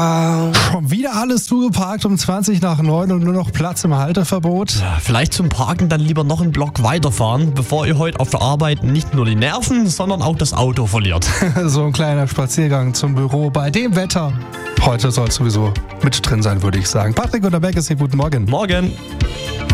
Schon wieder alles zugeparkt um 20:20 und nur noch Platz im Halteverbot. Ja, vielleicht zum Parken dann lieber noch einen Block weiterfahren, bevor ihr heute auf der Arbeit nicht nur die Nerven, sondern auch das Auto verliert. So ein kleiner Spaziergang zum Büro bei dem Wetter. Heute soll es sowieso mit drin sein, würde ich sagen. Patrick Unterberg ist hier, guten Morgen. Morgen.